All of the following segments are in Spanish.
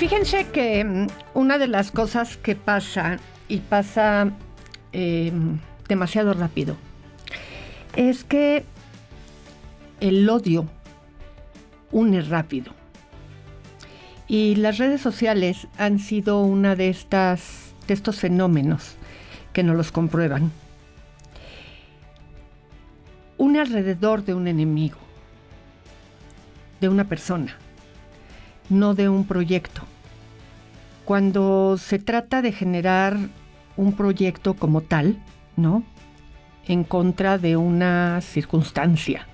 Fíjense que una de las cosas que pasa, y pasa demasiado rápido, es que el odio une rápido. Y las redes sociales han sido una de estos fenómenos que nos los comprueban. Une alrededor de un enemigo, de una persona, no de un proyecto. Cuando se trata de generar un proyecto como tal, ¿no?, en contra de una circunstancia,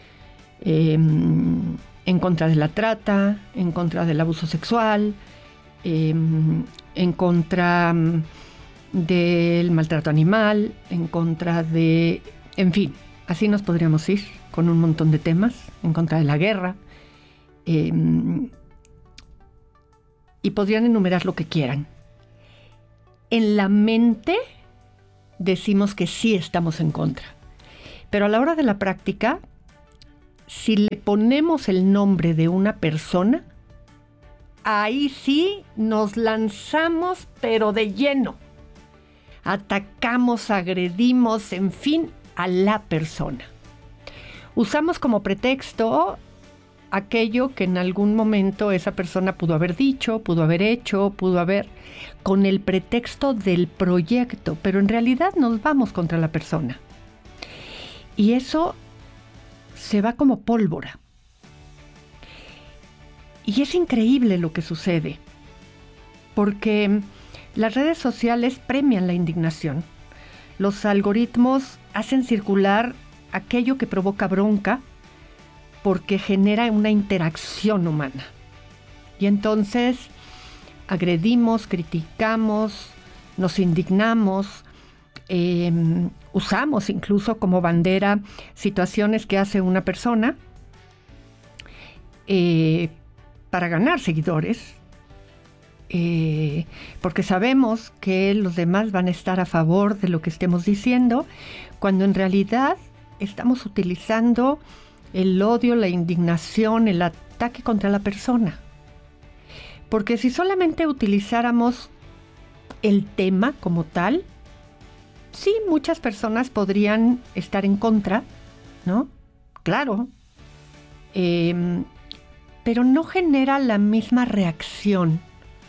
en contra de la trata, en contra del abuso sexual, en contra del maltrato animal, en contra de... En fin, así nos podríamos ir con un montón de temas, en contra de la guerra, y podrían enumerar lo que quieran. En la mente decimos que sí estamos en contra, pero a la hora de la práctica, si le ponemos el nombre de una persona, ahí sí nos lanzamos, pero de lleno. Atacamos, agredimos, en fin, a la persona. Usamos como pretexto aquello que en algún momento esa persona pudo haber dicho, pudo haber hecho, con el pretexto del proyecto, pero en realidad nos vamos contra la persona. Y eso se va como pólvora. Y es increíble lo que sucede, porque las redes sociales premian la indignación. Los algoritmos hacen circular aquello que provoca bronca porque genera una interacción humana. Y entonces agredimos, criticamos, nos indignamos, usamos incluso como bandera situaciones que hace una persona para ganar seguidores, porque sabemos que los demás van a estar a favor de lo que estemos diciendo, cuando en realidad estamos utilizando el odio, la indignación, el ataque contra la persona. Porque si solamente utilizáramos el tema como tal, sí, muchas personas podrían estar en contra, ¿no? Claro. Pero no genera la misma reacción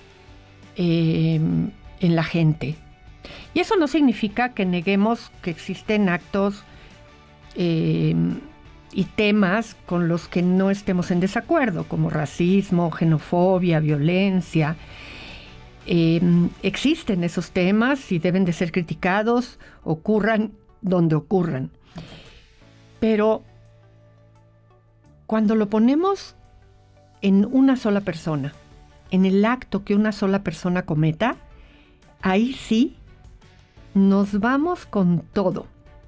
en la gente. Y eso no significa que neguemos que existen actos y temas con los que no estemos en desacuerdo, como racismo, xenofobia, violencia. Existen esos temas y deben de ser criticados, ocurran donde ocurran. Pero cuando lo ponemos en una sola persona, en el acto que una sola persona cometa, ahí sí nos vamos con todo.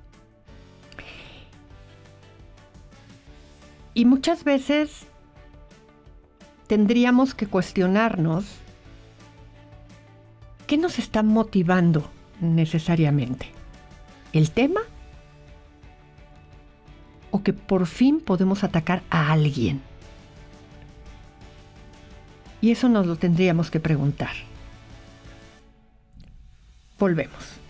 Y muchas veces tendríamos que cuestionarnos qué nos está motivando necesariamente. ¿El tema? ¿O que por fin podemos atacar a alguien? Y eso nos lo tendríamos que preguntar. Volvemos.